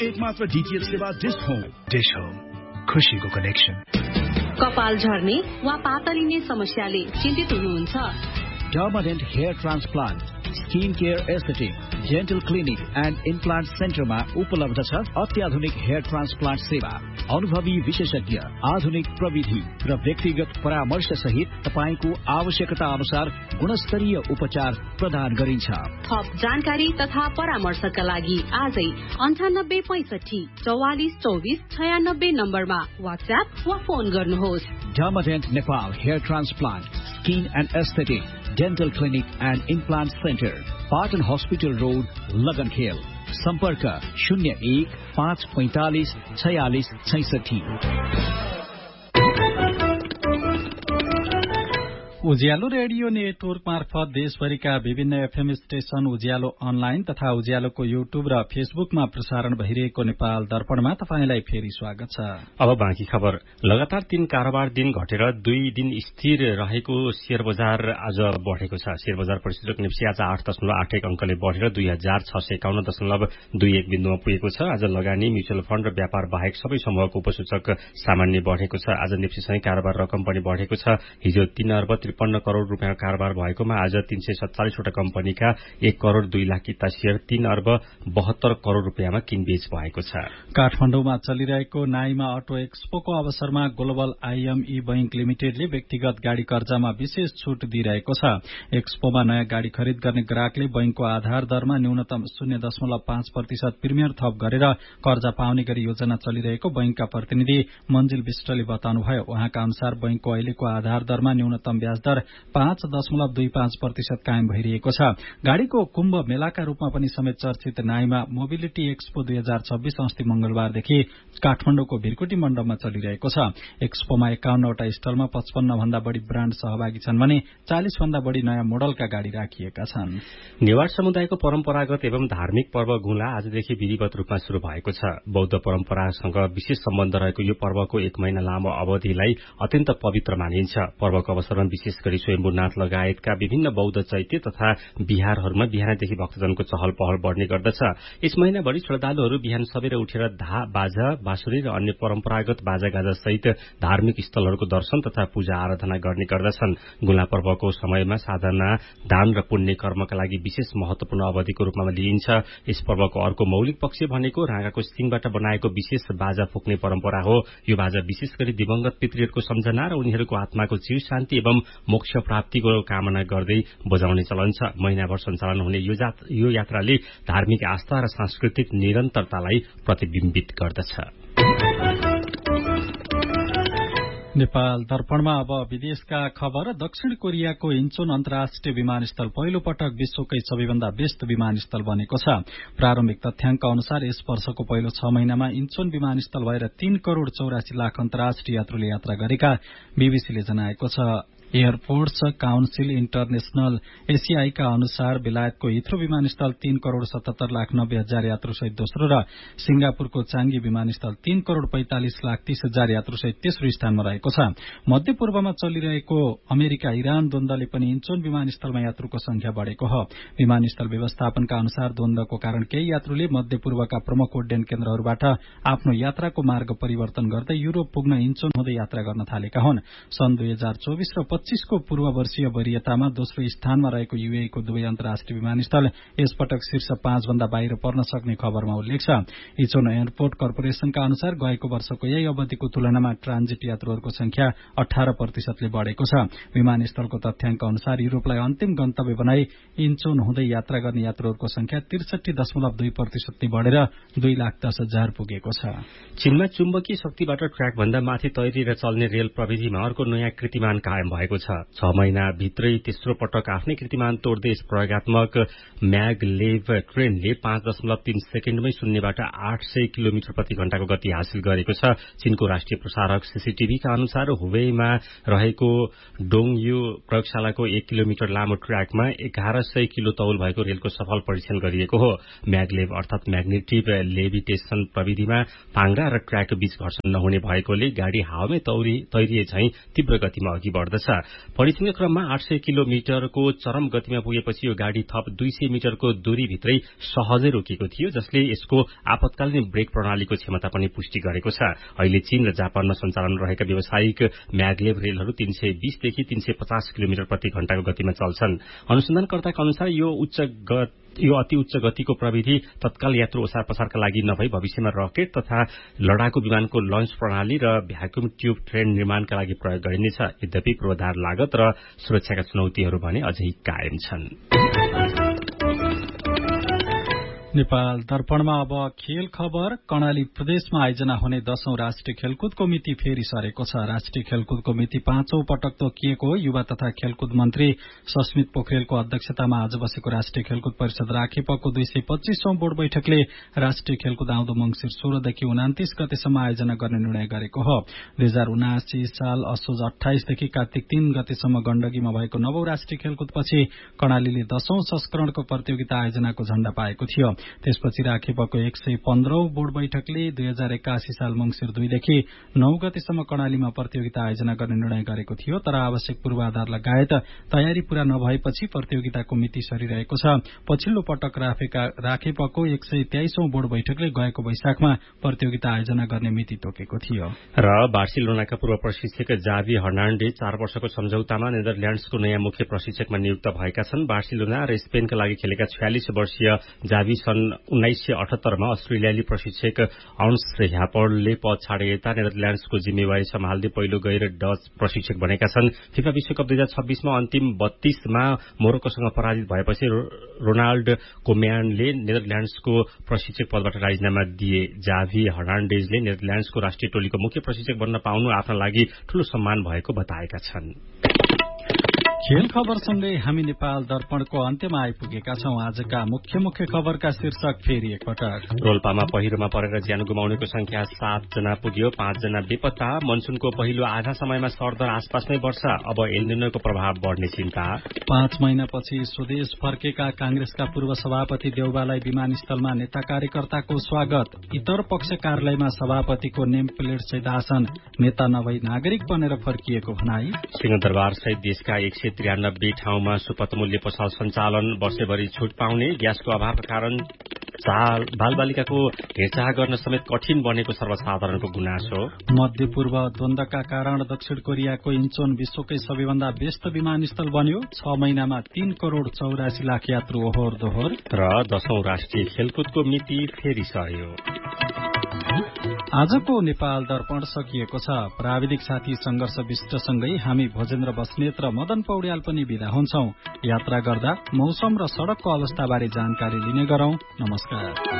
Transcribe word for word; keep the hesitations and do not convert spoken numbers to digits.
एक मात्र डीटीएच सेवा डिश होम। डिश होम, खुशीको कनेक्सन। कपाल झर्ने वा पातलिने समस्याले चिन्तित हुनुहुन्छ? डर्माडेन्ट hair transplant, skin care aesthetic, dental clinic and implant सेन्टरमा उपलब्ध छ अत्याधुनिक हेयर ट्रान्सप्लान्ट सेवा। अनुभवी विशेषज्ञ, आधुनिक प्रविधि र व्यक्तिगत परामर्श सहित तपाईको आवश्यकता अनुसार गुणस्तरीय उपचार प्रदान गरिन्छ। थप जानकारी तथा परामर्शका लागि आजै अन्ठानब्बे पैंसठी चौवालिस चौबिस छयानब्बे नम्बरमा वाट्सएप वा फोन गर्नुहोस्। डर्माडेन्ट Nepal hair transplant, skin and aesthetic, dental clinic and implant centre, Patan hospital road, लगनखेल। सम्पर्क शून्य एक पाँच पैंतालिस छयालिस छैसठी। उज्यालो रेडियो नेटवर्क मार्फत देशभरिका विभिन्न एफएम स्टेशन, उज्यालो अनलाइन तथा उज्यालोको युट्युब र फेसबुकमा प्रसारण भइरहेको नेपाल दर्पणमा तपाईंलाई फेरि स्वागत छ। अब बाँकी खबर। लगातार तीन कारोबार दिन घटेर दुई दिन स्थिर रहेको शेयर बजार आज बढ़ेको छ। शेयर बजार परिसूचक निफ्टी आज आठ दशमलव आठ एक अंकले बढ़ेर दुई हजार छ सय एकाउन्न दशमलव दुई एक बिन्दुमा पुगेको छ। आज लगानी, म्युचुअल फण्ड र व्यापार बाहेक सबै समूहको उपसूचक सामान्य बढ़ेको छ। आज निफ्टीसँगै कारोबार रकम पनि बढ़ेको छ। हिजो तीन अर्ब त्रिपन्न करोड़ रूपियाँ कारोबार भएकोमा आज तीन सय सत्तालिसवटा कम्पनीका एक करोड़ दुई लाख किता शेयर तीन अर्ब बहत्तर करोड़ रूपियाँमा किनबेच भएको छ। काठमाडौँमा चलिरहेको नाइमा अटो एक्सपोको अवसरमा ग्लोबल आईएमई बैंक लिमिटेडले व्यक्तिगत गाड़ी कर्जामा विशेष छूट दिइरहेको छ। एक्सपोमा नयाँ गाड़ी खरिद गर्ने ग्राहकले बैंकको आधार दरमा न्यूनतम शून्य दशमलव पाँच प्रतिशत प्रिमियर थप गरेर कर्जा पाउने गरी योजना चलिरहेको बैंकका प्रतिनिधि मन्जिल विष्टले बताउनुभयो। उहाँका अनुसार बैंकको अहिलेको आधार दरमा न्यूनतम ब्याज दर पाँच दशमलव दुई पाँच प्रतिशत कायम भइरहेको छ। गाड़ीको कुम्भ मेलाका रूपमा पनि समेत चर्चित नाइमा मोबिलिटी एक्सपो दुई हजार छब्बीस अस्ति मंगलबारदेखि काठमाडौँको भिरकोटी मण्डपमा चलिरहेको छ। एक्सपोमा एकाउन्नवटा स्टलमा पचपन्न भन्दा बढ़ी ब्राण्ड सहभागी छन् भने चालिस भन्दा बढ़ी नयाँ मोडलका गाड़ी राखिएका छन्। नेवार समुदायको परम्परागत एवं धार्मिक पर्व गुला आजदेखि विधिवत रूपमा शुरू भएको छ। बौद्ध परम्परासँग विशेष सम्बन्ध रहेको यो पर्वको एक महिना लामो अवधिलाई अत्यन्त पवित्र मानिन्छ। पर्वको अवसरमा विशेष गरी स्वयम्भूनाथ लगायतका विभिन्न बौद्ध चैत्य तथा बिहारहरूमा बिहानदेखि भक्तजनको चहल पहल बढ़ने गर्दछ। यस महिनाभरि श्रद्धालुहरू बिहान सबेर उठेर धा बाजा, बाँसुरी र अन्य परम्परागत बाजागाजा सहित धार्मिक स्थलहरूको दर्शन तथा पूजा आराधना गर्ने गर्दछन्। गुला पर्वको समयमा साधना, दान र पुण्य कर्मका लागि विशेष महत्वपूर्ण अवधिको रूपमा लिइन्छ। यस पर्वको अर्को मौलिक पक्ष भनेको राँगाको सिङबाट बनाएको विशेष बाजा फुक्ने परम्परा हो। यो बाजा विशेष गरी दिवंगत पितृहरूको सम्झना र उनीहरूको आत्माको चिर शान्ति एवं मोक्ष प्राप्तिको कामना गर्दै बजाउने चलन छ। महिनाभर सञ्चालन हुने यो यात्राले धार्मिक आस्था र सांस्कृतिक निरन्तरतालाई प्रतिबिम्बित गर्दछ। नेपाल दर्पणमा अब विदेशका खबर। दक्षिण कोरियाको इन्चोन अन्तर्राष्ट्रिय विमानस्थल पहिलो पटक विश्वकै सबैभन्दा व्यस्त विमानस्थल बनेको छ। प्रारम्भिक तथ्याङ्क अनुसार यस वर्षको पहिलो छ महिनामा इन्चोन विमानस्थल भएर तीन करोड़ चौरासी लाख अन्तर्राष्ट्रिय यात्रुले यात्रा गरेका बीबीसीले जनाएको छ। एयरपोर्ट्स काउन्सिल इन्टरनेशनल एसियाईका अनुसार बेलायतको हिथ्रो विमानस्थल तीन करोड़ सतहत्तर लाख नब्बे हजार यात्रुसहित दोस्रो र सिंगापुरको चाङ्गी विमानस्थल तीन करोड़ पैंतालिस लाख तीस हजार यात्रुसहित तेस्रो स्थानमा रहेको छ। मध्य पूर्वमा चलिरहेको अमेरिका इरान द्वन्द्वले पनि इन्चोन विमानस्थलमा यात्रुको संख्या बढ़ेको हो। विमानस्थल व्यवस्थापनका अनुसार द्वन्द्वको कारण केही यात्रुले मध्य पूर्वका प्रमुख उड्डयन केन्द्रहरूबाट आफ्नो यात्राको मार्ग परिवर्तन गर्दै युरोप पुग्न इन्चोन हुँदै यात्रा गर्न थालेका हुन्। सन् दुई हजार चौबिस र पच्चीसको पूर्व वर्षीय वरियतामा दोस्रो स्थानमा रहेको यूएईको दुवै अन्तर्राष्ट्रिय विमानस्थल यसपटक शीर्ष पाँच भन्दा बाहिर पर्न सक्ने खबरमा उल्लेख छ। इचोन एयरपोर्ट कर्पोरेशनका अनुसार गएको वर्षको यही अवधिको तुलनामा ट्रान्जिट यात्रुहरूको संख्या अठार प्रतिशतले बढ़ेको छ। विमानस्थलको तथ्याङ्क अनुसार युरोपलाई अन्तिम गन्तव्य बनाई इन्चोन हुँदै यात्रा गर्ने यात्रुहरूको संख्या त्रिसठी दशमलव दुई प्रतिशतले बढ़ेर दुई लाख दस हजार पुगेको छ। चीनमा चुम्बकीय शक्तिबाट ट्र्याक भन्दा माथि तैरिएर चल्ने रेल प्रविधिमा अर्को नयाँ कीर्तिमान कायम भएको छ। छ महिना भित्रै तेस्रो पटक आफ्नै कीर्तिमान तोड्दै यस प्रयोगात्मक म्यागलेभ ट्रेनले पाँच दशमलव तीन सेकेण्डमै शून्यबाट आठ सय किलोमिटर प्रति घण्टाको गति हासिल गरेको छ। चीनको राष्ट्रिय प्रसारक सीसीटीभीका अनुसार हुबेईमा रहेको डोङयू प्रयोगशालाको एक किलोमिटर लामो ट्र्याकमा एघार सय किलो तौल भएको रेलको सफल परीक्षण गरिएको हो। म्यागलेभ अर्थात म्याग्नेटिभ लेभिटेशन प्रविधिमा पाङ्ग्रा र ट्र्याक बीच घर्षण नहुने भएकोले गाड़ी हावामै तैरिए झैं तीव्र गतिमा अघि बढ्दछ। परीक्षणका क्रममा आठ सय किलोमिटरको चरम गतिमा पुगेपछि यो गाड़ी थप दुई सय मिटरको दूरीभित्रै सहजै रोकिएको थियो, जसले यसको आपतकालीन ब्रेक प्रणालीको क्षमता पनि पुष्टि गरेको छ। अहिले चीन र जापानमा सञ्चालन रहेका व्यावसायिक म्याग्लेभ रेलहरू तीन सय बीसदेखि तीन सय पचास किलोमिटर प्रति घण्टाको गतिमा चल्छन्। अनुसन्धानकर्ताका अनुसार यो उच्च यो अति उच्च गतिको प्रविधि तत्काल यात्रु ओसार पसारका लागि नभई भविष्यमा रकेट तथा लडाकु विमानको लन्च प्रणाली र भ्याक्युम ट्यूब ट्रेन निर्माणका लागि प्रयोग गरिनेछ। यद्यपि पूर्वाधार लागत र सुरक्षाका चुनौतीहरू भने अझै कायम छन्। नेपाल दर्पणमा अब खेल खबर। कर्णाली प्रदेशमा आयोजना हुने दशौं राष्ट्रिय खेलकुदको मिति फेरि सरेको छ। राष्ट्रिय खेलकुदको मिति पाँचौं पटक तोकिएको हो। युवा तथा खेलकुद मन्त्री सस्मित पोखरेलको अध्यक्षतामा आज बसेको राष्ट्रिय खेलकुद परिषद राखेपको दुई सय पच्चीसौं बोर्ड बैठकले राष्ट्रिय खेलकुद आउँदो मंगिर सोह्रदेखि उनातिस गतेसम्म आयोजना गर्ने निर्णय गरेको हो। दुई हजार उनासी साल असोज अठाइसदेखि कार्तिक तीन गतेसम्म गण्डकीमा भएको नवौं राष्ट्रिय खेलकुदपछि कर्णालीले दशौं संस्करणको प्रतियोगिता आयोजनाको झण्डा पाएको थियो। त्यसपछि राखेपको एक सय पन्ध्रौं बोर्ड बैठकले दुई हजार एकासी साल मंगिर दुईदेखि नौ गतेसम्म कर्णालीमा प्रतियोगिता आयोजना गर्ने निर्णय गरेको थियो। तर आवश्यक पूर्वाधार लगायत तयारी पूरा नभएपछि प्रतियोगिताको मिति सरिरहेको छ। पछिल्लो पटक राखेपको एक सय तेइसौं बोर्ड बैठकले गएको वैशाखमा प्रतियोगिता आयोजना गर्ने मिति तोकेको थियो। र बार्सिलोनाका पूर्व प्रशिक्षक जावी हर्नान्डेज चार वर्षको सम्झौतामा नेदरल्याण्ड्सको नयाँ मुख्य प्रशिक्षकमा नियुक्त भएका छन्। बार्सिलोना र स्पेनका लागि खेलेका छयालिस वर्षीय जावी सन् उन्नाइस सय अठहत्तरमा अस्ट्रेलियाली प्रशिक्षक अन्स ह्यापर्डले पद छाडे यता नेदरल्याण्ड्सको जिम्मेवारी सम्हाल्दै पहिलो गैर डच प्रशिक्षक बनेका छन्। फिफा विश्वकप दुई हजार छब्बीसमा अन्तिम बत्तीसमा मोरोक्कोसँग पराजित भएपछि रोनाल्ड कोम्यानले नेदरल्याण्ड्सको प्रशिक्षक पदबाट राजीनामा दिए। जावी हर्नान्डेजले नेदरल्याण्ड्सको राष्ट्रिय टोलीको मुख्य प्रशिक्षक बन्न पाउनु आफ्ना लागि ठूलो सम्मान भएको बताएका छन्। खेल खबरसँगै हामी नेपाल दर्पणको अन्त्यमा आइपुगेका छौं। आजका मुख्य मुख्य खबरका शीर्षक फेरि एकपटक। रोल्पामा पहिरोमा परेर ज्यान गुमाउनेको संख्या सात जना पुग्यो, पाँच जना बेपत्ता। मनसुनको पहिलो आधा समयमा सरदर आसपासमै वर्षा, अब एलनिनोको प्रभाव बढ्ने चिन्ता। पाँच महिनापछि स्वदेश फर्केका कांग्रेसका पूर्व सभापति देउबालाई विमानस्थलमा नेता कार्यकर्ताको स्वागत। इतर पक्ष कार्यालयमा सभापतिको नेम प्लेट सहित आसन, नेता नभई नागरिक बनेर फर्किएको भनाई। सिंहदरबार सहित देशका एक सय त्रियानब्बे ठाउँमा सुपथ मूल्य पसल सञ्चालन, वर्षैभरि छुट पाउने। ग्यासको अभावका कारण बालबालिकाको हेरचाह गर्न समेत कठिन बनेको सर्वसाधारणको गुनासो। मध्य पूर्व द्वन्द्वका कारण दक्षिण कोरियाको इन्चोन विश्वकै सबैभन्दा व्यस्त विमानस्थल बन्यो। छ महिनामा तीन करोड़ चौरासी लाख यात्रु ओहोर दोहोर। र दशौं राष्ट्रिय खेलकुदको मिति फेरि सर्यो। आजको नेपाल दर्पण सकिएको छ। प्राविधिक साथी संघर्ष विष्टसँगै हामी भोजेन्द्र बस्नेत र मदन पौड्याल पनि विदा हुन्छौं। यात्रा गर्दा मौसम र सड़कको अवस्थाबारे जानकारी लिने गरौं। नमस्कार।